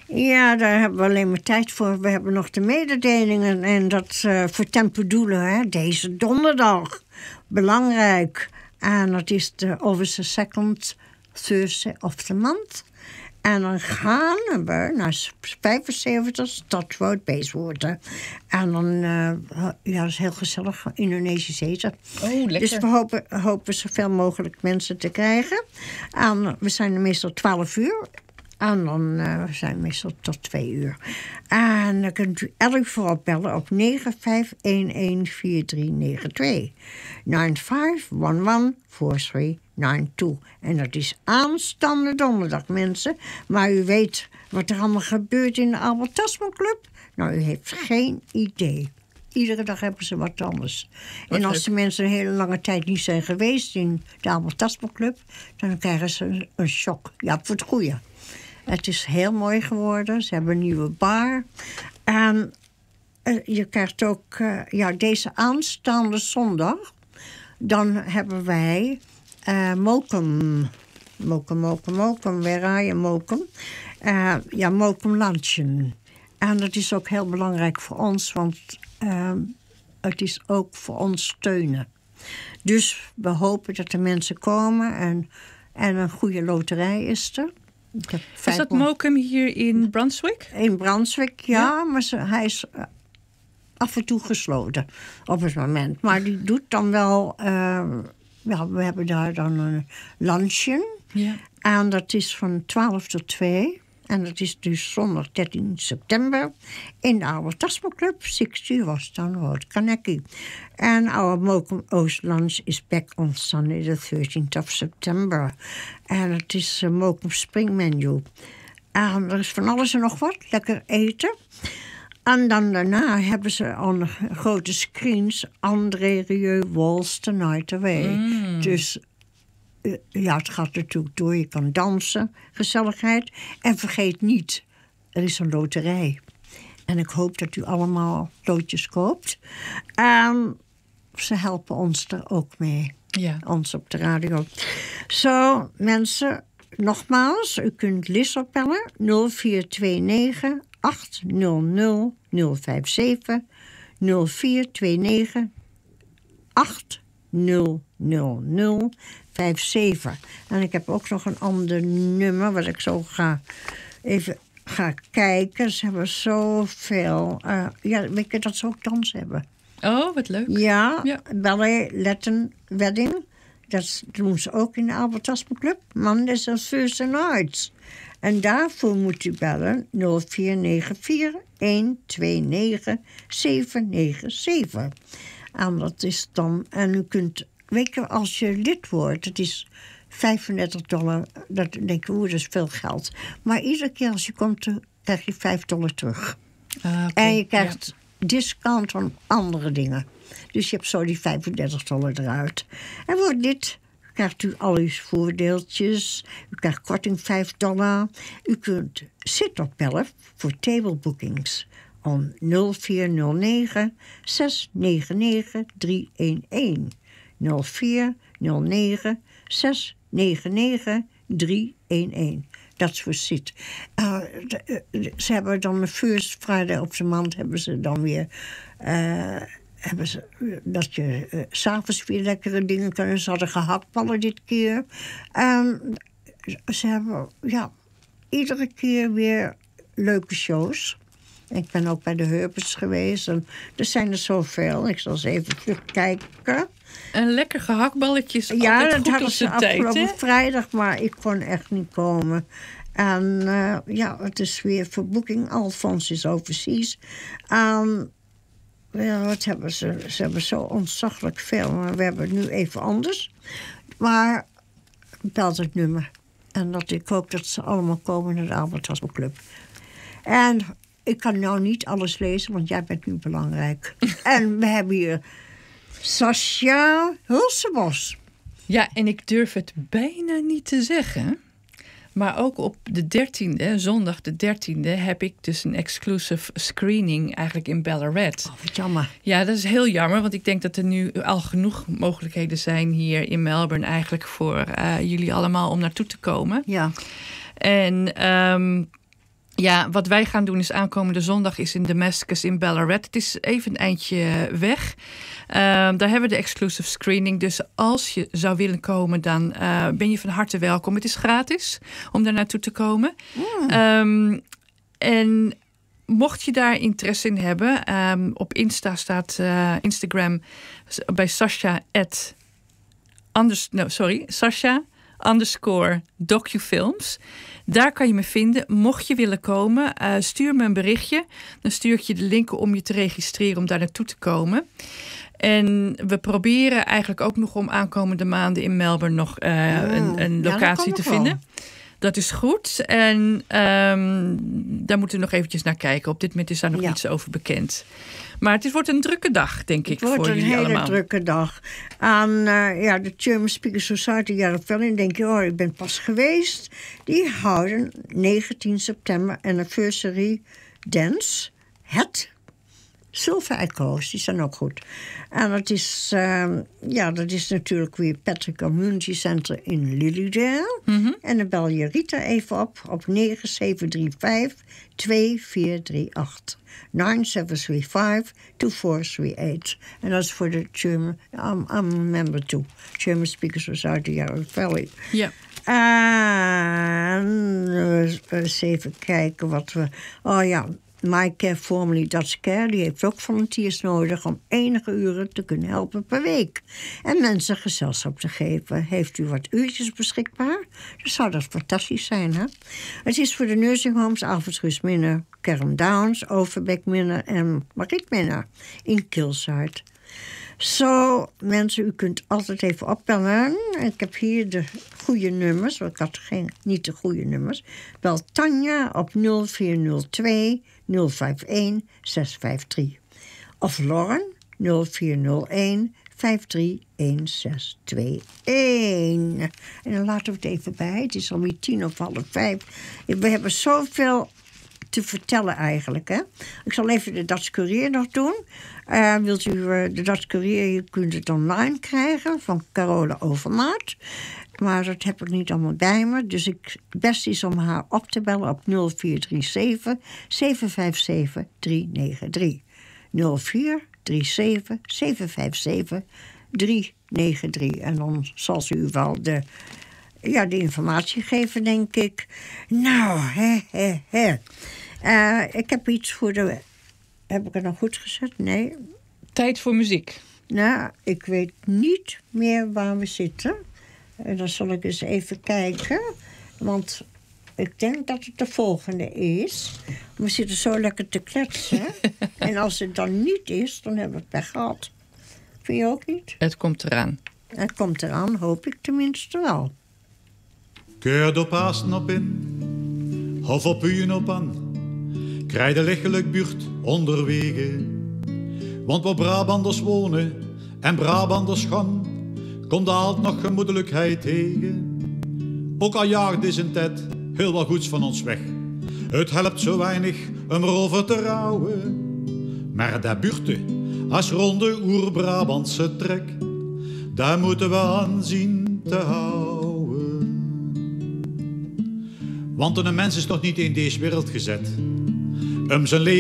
Ja, daar hebben we alleen maar tijd voor. We hebben nog de mededelingen. En dat voor Tempedoelen, hè, deze donderdag. Belangrijk. En dat is over de second Thursday of the month. En dan gaan we naar 75 Stadwoord Beeswoorden. En dan, ja, dat is heel gezellig, Indonesisch eten. Oh, lekker. Dus we hopen zoveel mogelijk mensen te krijgen. En we zijn er meestal 12 uur. En dan zijn we meestal tot 2 uur. En dan kunt u elk vooral bellen op 95114392. 95114392. En dat is aanstaande donderdag, mensen. Maar u weet wat er allemaal gebeurt in de Albert Tasman Club? Nou, u heeft geen idee. Iedere dag hebben ze wat anders. En als de mensen een hele lange tijd niet zijn geweest in de Albert Tasman Club, dan krijgen ze een shock. Ja, voor het goede. Het is heel mooi geworden. Ze hebben een nieuwe bar. En je krijgt ook deze aanstaande zondag. Dan hebben wij Mokum. Waar ga je Mokum? Mokum lunchen. En dat is ook heel belangrijk voor ons. Want het is ook voor ons steunen. Dus we hopen dat de mensen komen. En een goede loterij is er. Is dat Mokum hier in Brunswick? In Brunswick, ja. Maar hij is af en toe gesloten op het moment. Maar die doet dan wel... we hebben daar dan een luncheon. Ja. En dat is van 12 tot 2. En dat is dus zondag 13 september in de Albert Tasman Club, 60 Westtown Road, Kaneki. And our Mokum Oost lunch is back on Sunday the 13th of September. En het is een Mokum Spring menu. En er is van alles en nog wat, lekker eten. En dan daarna hebben ze aan grote screens André Rieu Waltz the Night Away. Dus... ja, het gaat natuurlijk door. Je kan dansen, gezelligheid. En vergeet niet, er is een loterij. En ik hoop dat u allemaal loodjes koopt. Ze helpen ons er ook mee. Ja. Ons op de radio. Zo, mensen, nogmaals, u kunt Liz opbellen. 0429 800 057 0429 800 57. En ik heb ook nog een ander nummer, wat ik zo even ga kijken. Ze hebben zoveel... weet je dat ze ook dans hebben? Oh, wat leuk. Ja. Ballet, Latin, Wedding. Dat doen ze ook in de Albert Tasman Club. Mondays and Thursday nights. En daarvoor moet u bellen 0494 129 797. En dat is dan... En u kunt... Weet je, als je lid wordt, het is $35. Dat denk je, dat is veel geld. Maar iedere keer als je komt, krijg je $5 terug. Okay. En je krijgt discount van andere dingen. Dus je hebt zo die $35 eruit. En voor dit krijgt u al uw voordeeltjes. U krijgt korting $5. U kunt zitopbellen voor table bookings. Om 0409 699 311. 0409 699 311. Dat is voor zit. Ze hebben dan de First Friday of the month hebben ze dan weer... dat je 's avonds weer lekkere dingen kunnen. Ze hadden gehaktballen dit keer. Ze hebben iedere keer weer leuke shows. Ik ben ook bij de Herberts geweest. En er zijn er zoveel. Ik zal eens even terugkijken. En lekker gehaktballetjes. Ja, dat hadden ze afgelopen vrijdag, maar ik kon echt niet komen. En het is weer voor Booking. Alphonse is overseas. Wat hebben ze? Ze hebben zo ontzaglijk veel. Maar we hebben het nu even anders. Maar bel het nummer. En ik hoop dat ze allemaal komen naar de Albert Tasman Club. En ik kan nou niet alles lezen, want jij bent nu belangrijk. En we hebben hier Sascha Hulsebos. Ja, en ik durf het bijna niet te zeggen. Maar ook op de 13e, zondag de 13e, heb ik dus een exclusive screening eigenlijk in Ballarat. Oh, wat jammer. Ja, dat is heel jammer, want ik denk dat er nu al genoeg mogelijkheden zijn hier in Melbourne eigenlijk voor jullie allemaal om naartoe te komen. Ja. En Ja, wat wij gaan doen is aankomende zondag is in Damascus in Ballarat. Het is even een eindje weg. Daar hebben we de exclusive screening. Dus als je zou willen komen, dan ben je van harte welkom. Het is gratis om daar naartoe te komen. En mocht je daar interesse in hebben, op Insta staat Instagram bij Sasha _docufilms. Daar kan je me vinden. Mocht je willen komen, stuur me een berichtje. Dan stuur ik je de linken om je te registreren om daar naartoe te komen. En we proberen eigenlijk ook nog om aankomende maanden in Melbourne nog een locatie te vinden. Dat is goed. En daar moeten we nog eventjes naar kijken. Op dit moment is daar nog niets over bekend. Maar het wordt een drukke dag, denk ik, voor jullie allemaal. Het wordt een hele drukke dag. Aan de German Speaker Society Yarraville, denk je, ik ben pas geweest. Die houden 19 september anniversary dance. Het Silver Echoes, die zijn ook goed. En dat is natuurlijk weer Patrick Community Center in Lilydale. En dan bel je Rita even op 9735 2438. 9735 2438. En dat is voor de German, I'm a member too. German Speaker Society Yarraville. Ja. En eens even kijken wat we... MyCare, formerly Dutch Care, die heeft ook volunteers nodig om enige uren te kunnen helpen per week. En mensen gezelschap te geven. Heeft u wat uurtjes beschikbaar? Dan zou dat fantastisch zijn, hè? Het is voor de nursing homes Alfred Minner, Kerm Downs, Overbeek Minner en Mariet Minner in Kilsyth. Zo, mensen, u kunt altijd even opbellen. Ik heb hier de goede nummers, want ik had niet de goede nummers. Bel Tanja op 0402 051 653. Of Lauren 0401 531621. En dan laten we het even bij. Het is alweer 5:10. We hebben zoveel te vertellen eigenlijk, hè. Ik zal even de Dutch Courier nog doen. Wilt u de Dutch Courier, je kunt het online krijgen van Carola Overmaat. Maar dat heb ik niet allemaal bij me. Dus het beste is om haar op te bellen op 0437 757 393. 0437 757 393. En dan zal ze u wel de informatie geven, denk ik. Nou, ik heb iets voor de... Heb ik het nog goed gezet? Nee. Tijd voor muziek. Nou, ik weet niet meer waar we zitten. Dan zal ik eens even kijken. Want ik denk dat het de volgende is. We zitten zo lekker te kletsen. En als het dan niet is, dan hebben we het pech gehad. Vind je ook niet? Het komt eraan. Het komt eraan, hoop ik tenminste wel. Keur op Pasen op in, of op uien op aan. Krijg de lichtelijk buurt onderwege. Want waar Brabanders wonen en Brabanders gaan, komt altijd nog gemoedelijkheid tegen. Ook al jaagt is een tijd heel wat goeds van ons weg. Het helpt zo weinig om erover te rouwen. Maar dat buurten als ronde oer-Brabantse trek, daar moeten we aan zien te houden. Want een mens is nog niet in deze wereld gezet om zijn leven